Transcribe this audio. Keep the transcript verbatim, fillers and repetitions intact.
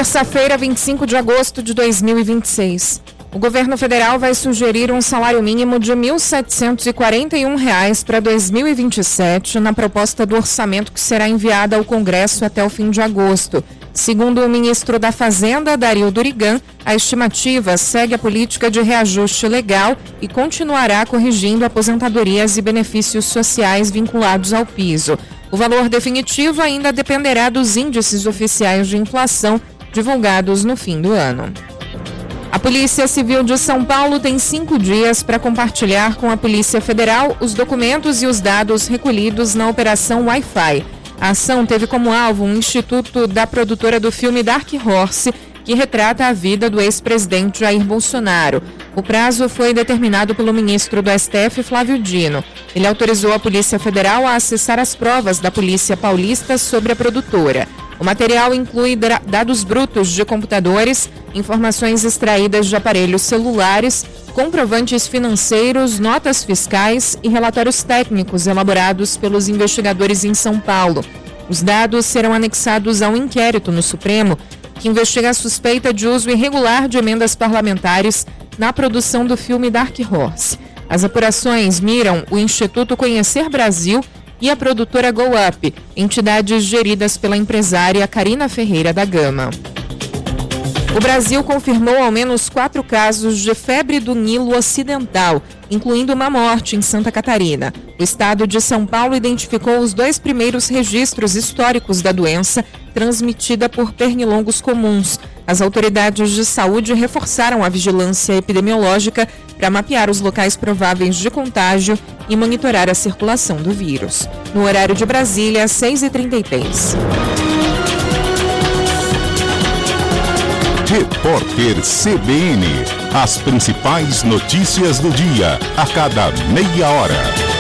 Terça-feira, vinte e cinco de agosto de dois mil e vinte e seis. O governo federal vai sugerir um salário mínimo de mil setecentos e quarenta e um reais para dois mil e vinte e sete na proposta do orçamento que será enviada ao Congresso até o fim de agosto. Segundo o ministro da Fazenda, Dario Durigan, a estimativa segue a política de reajuste legal e continuará corrigindo aposentadorias e benefícios sociais vinculados ao piso. O valor definitivo ainda dependerá dos índices oficiais de inflação divulgados no fim do ano. A Polícia Civil de São Paulo tem cinco dias para compartilhar com a Polícia Federal os documentos e os dados recolhidos na Operação Wi-Fi. A ação teve como alvo um instituto da produtora do filme Dark Horse, que retrata a vida do ex-presidente Jair Bolsonaro. O prazo foi determinado pelo ministro do S T F, Flávio Dino. Ele autorizou a Polícia Federal a acessar as provas da Polícia Paulista sobre a produtora. O material inclui dados brutos de computadores, informações extraídas de aparelhos celulares, comprovantes financeiros, notas fiscais e relatórios técnicos elaborados pelos investigadores em São Paulo. Os dados serão anexados a um inquérito no Supremo, que investiga a suspeita de uso irregular de emendas parlamentares na produção do filme Dark Horse. As apurações miram o Instituto Conhecer Brasil e a produtora Go Up, entidades geridas pela empresária Karina Ferreira da Gama. O Brasil confirmou ao menos quatro casos de febre do Nilo Ocidental, incluindo uma morte em Santa Catarina. O estado de São Paulo identificou os dois primeiros registros históricos da doença, transmitida por pernilongos comuns. As autoridades de saúde reforçaram a vigilância epidemiológica para mapear os locais prováveis de contágio e monitorar a circulação do vírus. No horário de Brasília, seis e trinta e três. Repórter C B N. As principais notícias do dia, a cada meia hora.